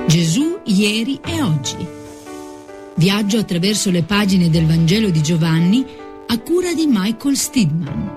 Gesù ieri e oggi. Viaggio attraverso le pagine del Vangelo di Giovanni a cura di Michael Steadman.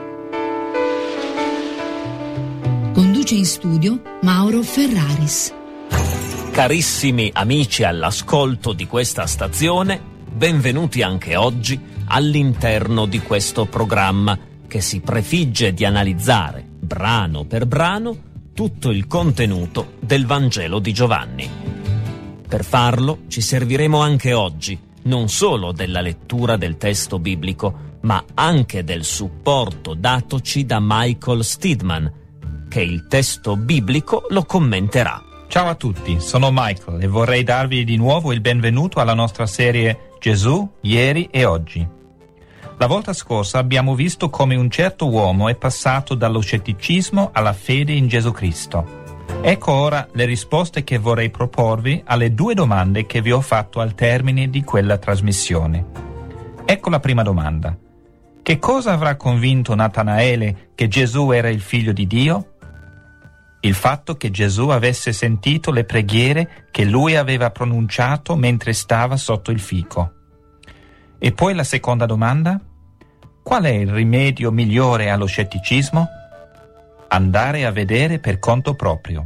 Conduce in studio Mauro Ferraris. Carissimi amici all'ascolto di questa stazione, benvenuti anche oggi all'interno di questo programma che si prefigge di analizzare, brano per brano, tutto il contenuto del Vangelo di Giovanni. Per farlo ci serviremo anche oggi non solo della lettura del testo biblico, ma anche del supporto datoci da Michael Steadman, che il testo biblico lo commenterà. Ciao a tutti, sono Michael e vorrei darvi di nuovo il benvenuto alla nostra serie Gesù, ieri e oggi. La volta scorsa abbiamo visto come un certo uomo è passato dallo scetticismo alla fede in Gesù Cristo. Ecco ora le risposte che vorrei proporvi alle due domande che vi ho fatto al termine di quella trasmissione. Ecco la prima domanda. Che cosa avrà convinto Natanaele che Gesù era il figlio di Dio? Il fatto che Gesù avesse sentito le preghiere che lui aveva pronunciato mentre stava sotto il fico. E poi la seconda domanda? Qual è il rimedio migliore allo scetticismo? Andare a vedere per conto proprio.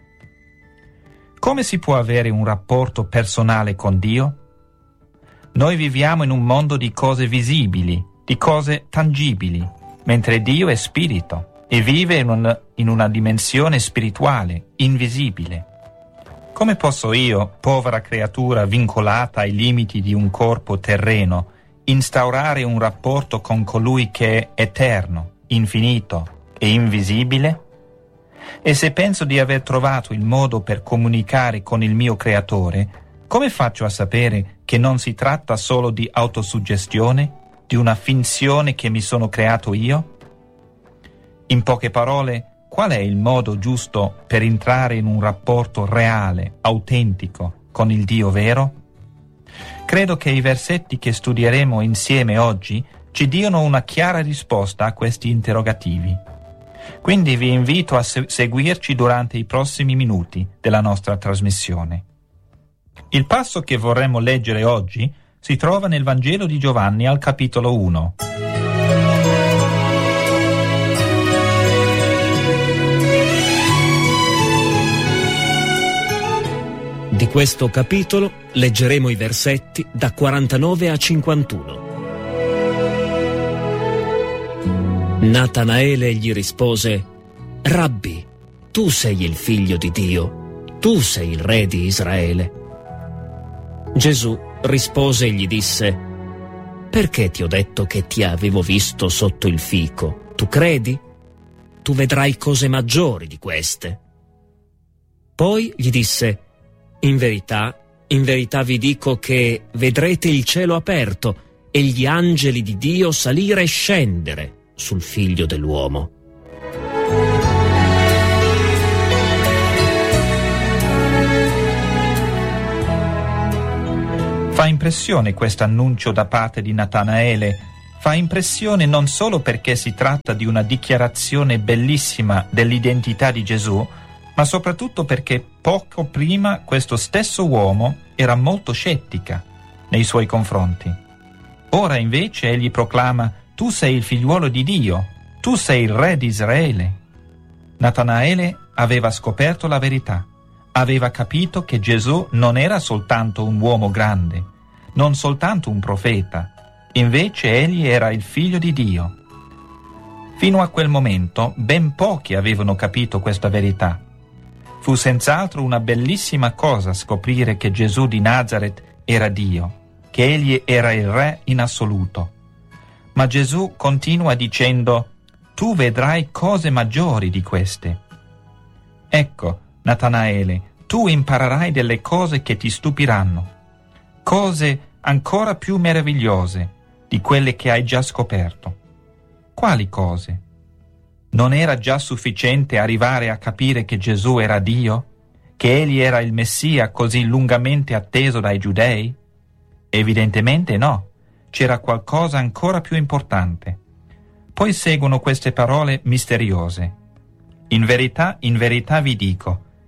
Come si può avere un rapporto personale con Dio? Noi viviamo in un mondo di cose visibili, di cose tangibili, mentre Dio è spirito e vive in una dimensione spirituale, invisibile. Come posso io, povera creatura vincolata ai limiti di un corpo terreno, instaurare un rapporto con colui che è eterno, infinito e invisibile? E se penso di aver trovato il modo per comunicare con il mio creatore, come faccio a sapere che non si tratta solo di autosuggestione, di una finzione che mi sono creato io? In poche parole, qual è il modo giusto per entrare in un rapporto reale, autentico, con il Dio vero? Credo che i versetti che studieremo insieme oggi ci diano una chiara risposta a questi interrogativi. Quindi vi invito a seguirci durante i prossimi minuti della nostra trasmissione. Il passo che vorremmo leggere oggi si trova nel Vangelo di Giovanni al capitolo 1. Di questo capitolo leggeremo i versetti da 49 a 51. Natanaele gli rispose: Rabbi, tu sei il figlio di Dio, tu sei il re di Israele. Gesù rispose e gli disse: Perché ti ho detto che ti avevo visto sotto il fico? Tu credi? Tu vedrai cose maggiori di queste. Poi gli disse: in verità vi dico che vedrete il cielo aperto e gli angeli di Dio salire e scendere sul figlio dell'uomo. Fa impressione questo annuncio da parte di Natanaele. Fa impressione non solo perché si tratta di una dichiarazione bellissima dell'identità di Gesù, ma soprattutto perché poco prima questo stesso uomo era molto scettica nei suoi confronti. Ora invece egli proclama: tu sei il figliuolo di Dio, tu sei il re di Israele. Natanaele aveva scoperto la verità, aveva capito che Gesù non era soltanto un uomo grande, non soltanto un profeta, invece egli era il figlio di Dio. Fino a quel momento ben pochi avevano capito questa verità. Fu senz'altro una bellissima cosa scoprire che Gesù di Nazaret era Dio, che egli era il re in assoluto. Ma Gesù continua dicendo: tu vedrai cose maggiori di queste. Ecco, Natanaele, tu imparerai delle cose che ti stupiranno, cose ancora più meravigliose di quelle che hai già scoperto. Quali cose? Non era già sufficiente arrivare a capire che Gesù era Dio? Che egli era il Messia così lungamente atteso dai giudei? Evidentemente no, c'era qualcosa ancora più importante. Poi seguono queste parole misteriose. In verità vi dico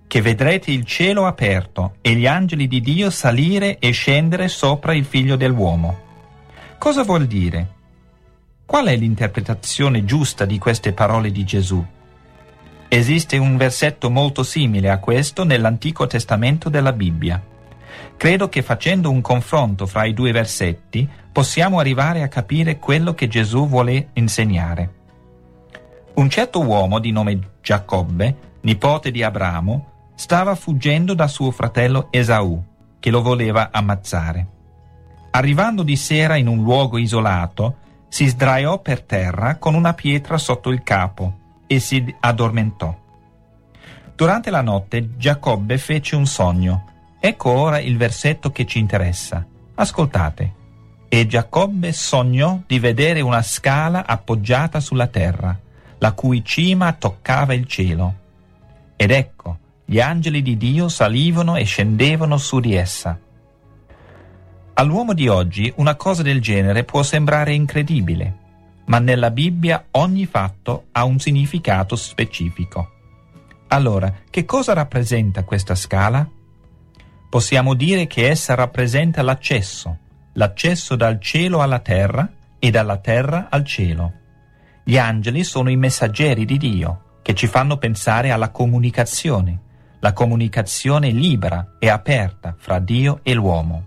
che vedrete il cielo aperto e gli angeli di Dio salire e scendere sopra il Figlio dell'uomo. Cosa vuol dire? Qual è l'interpretazione giusta di queste parole di Gesù? Esiste un versetto molto simile a questo nell'Antico Testamento della Bibbia. Credo che facendo un confronto fra i due versetti possiamo arrivare a capire quello che Gesù vuole insegnare. Un certo uomo di nome Giacobbe, nipote di Abramo, stava fuggendo da suo fratello Esaù, che lo voleva ammazzare. Arrivando di sera in un luogo isolato, si sdraiò per terra con una pietra sotto il capo e si addormentò. Durante la notte Giacobbe fece un sogno. Ecco ora il versetto che ci interessa. Ascoltate. E Giacobbe sognò di vedere una scala appoggiata sulla terra, la cui cima toccava il cielo. Ed ecco, gli angeli di Dio salivano e scendevano su di essa. All'uomo di oggi una cosa del genere può sembrare incredibile, ma nella Bibbia ogni fatto ha un significato specifico. Allora, che cosa rappresenta questa scala? Possiamo dire che essa rappresenta l'accesso dal cielo alla terra e dalla terra al cielo. Gli angeli sono i messaggeri di Dio, che ci fanno pensare alla comunicazione, la comunicazione libera e aperta fra Dio e l'uomo.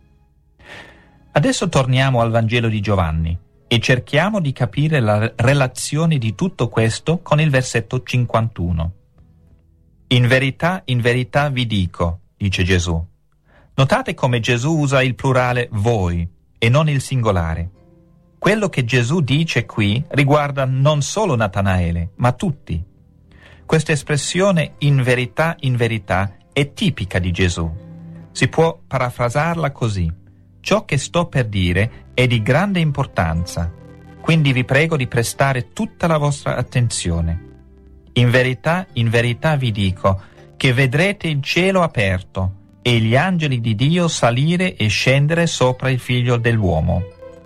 Adesso torniamo al Vangelo di Giovanni e cerchiamo di capire la relazione di tutto questo con il versetto 51. In verità vi dico, dice Gesù. Notate come Gesù usa il plurale voi e non il singolare. Quello che Gesù dice qui riguarda non solo Natanaele, ma tutti. Questa espressione in verità è tipica di Gesù. Si può parafrasarla così: ciò che sto per dire è di grande importanza, quindi vi prego di prestare tutta la vostra attenzione. In verità vi dico che vedrete il cielo aperto e gli angeli di Dio salire e scendere sopra il Figlio dell'uomo.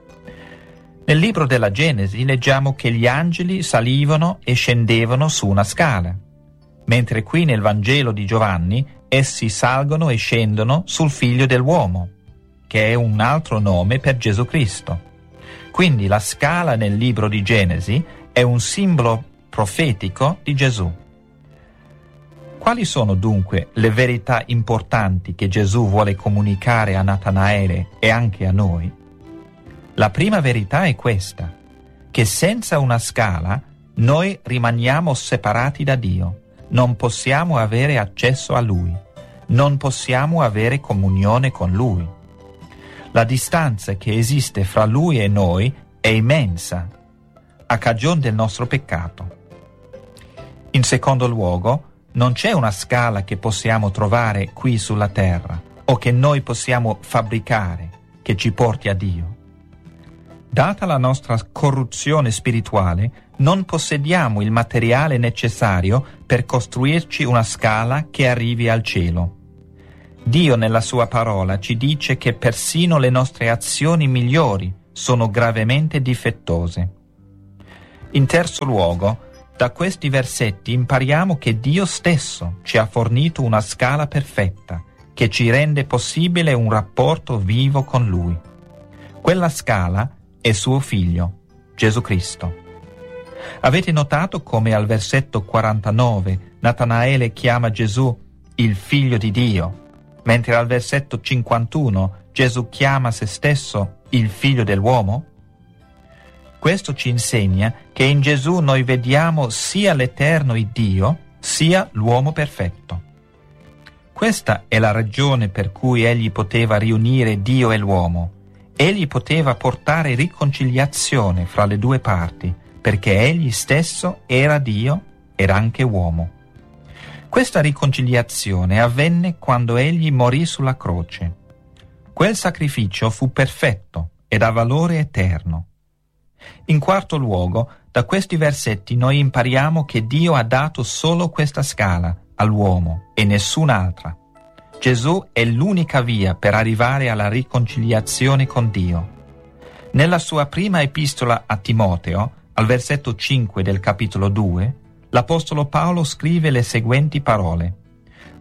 Nel libro della Genesi leggiamo che gli angeli salivano e scendevano su una scala, mentre qui nel Vangelo di Giovanni essi salgono e scendono sul Figlio dell'uomo, che è un altro nome per Gesù Cristo. Quindi la scala nel libro di Genesi è un simbolo profetico di Gesù. Quali sono dunque le verità importanti che Gesù vuole comunicare a Natanaele e anche a noi? La prima verità è questa, che senza una scala noi rimaniamo separati da Dio, non possiamo avere accesso a Lui, non possiamo avere comunione con Lui. La distanza che esiste fra Lui e noi è immensa, a cagione del nostro peccato. In secondo luogo, non c'è una scala che possiamo trovare qui sulla terra o che noi possiamo fabbricare che ci porti a Dio. Data la nostra corruzione spirituale, non possediamo il materiale necessario per costruirci una scala che arrivi al cielo. Dio nella sua parola ci dice che persino le nostre azioni migliori sono gravemente difettose. In terzo luogo, da questi versetti impariamo che Dio stesso ci ha fornito una scala perfetta che ci rende possibile un rapporto vivo con Lui. Quella scala è suo Figlio, Gesù Cristo. Avete notato come al versetto 49 Natanaele chiama Gesù il Figlio di Dio, mentre al versetto 51 Gesù chiama se stesso il Figlio dell'uomo? Questo ci insegna che in Gesù noi vediamo sia l'eterno Dio, sia l'uomo perfetto. Questa è la ragione per cui egli poteva riunire Dio e l'uomo. Egli poteva portare riconciliazione fra le due parti, perché egli stesso era Dio ed anche uomo. Questa riconciliazione avvenne quando egli morì sulla croce. Quel sacrificio fu perfetto ed ha valore eterno. In quarto luogo, da questi versetti noi impariamo che Dio ha dato solo questa scala all'uomo e nessun'altra. Gesù è l'unica via per arrivare alla riconciliazione con Dio. Nella sua prima epistola a Timoteo, al versetto 5 del capitolo 2, l'Apostolo Paolo scrive le seguenti parole: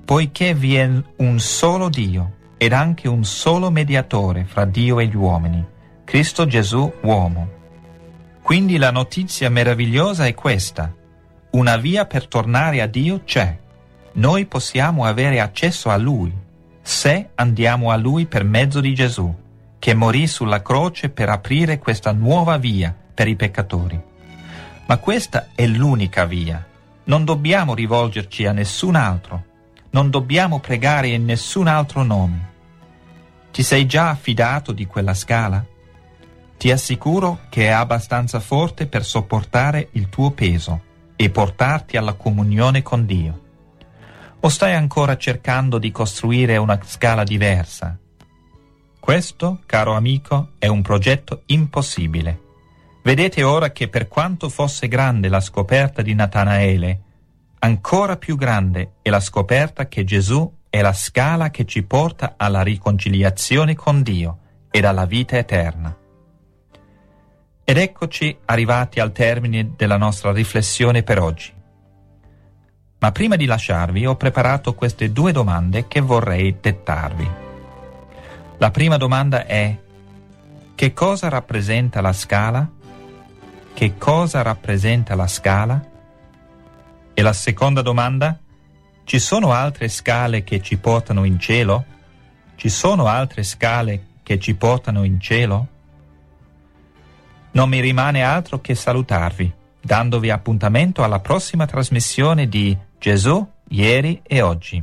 poiché vi è un solo Dio ed anche un solo mediatore fra Dio e gli uomini, Cristo Gesù uomo. Quindi la notizia meravigliosa è questa: una via per tornare a Dio c'è. Noi possiamo avere accesso a Lui, se andiamo a Lui per mezzo di Gesù, che morì sulla croce per aprire questa nuova via per i peccatori. Ma questa è l'unica via. Non dobbiamo rivolgerci a nessun altro. Non dobbiamo pregare in nessun altro nome. Ti sei già affidato di quella scala? Ti assicuro che è abbastanza forte per sopportare il tuo peso e portarti alla comunione con Dio. O stai ancora cercando di costruire una scala diversa? Questo, caro amico, è un progetto impossibile. Vedete ora che per quanto fosse grande la scoperta di Natanaele, ancora più grande è la scoperta che Gesù è la scala che ci porta alla riconciliazione con Dio ed alla vita eterna. Ed eccoci arrivati al termine della nostra riflessione per oggi. Ma prima di lasciarvi ho preparato queste 2 domande che vorrei dettarvi. La prima domanda è: che cosa rappresenta la scala? Che cosa rappresenta la scala? E la seconda domanda: ci sono altre scale che ci portano in cielo? Ci sono altre scale che ci portano in cielo? Non mi rimane altro che salutarvi, dandovi appuntamento alla prossima trasmissione di Gesù, ieri e oggi.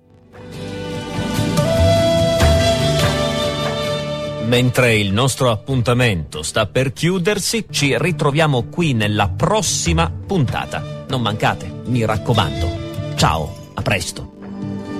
Mentre il nostro appuntamento sta per chiudersi, ci ritroviamo qui nella prossima puntata. Non mancate, mi raccomando. Ciao, a presto.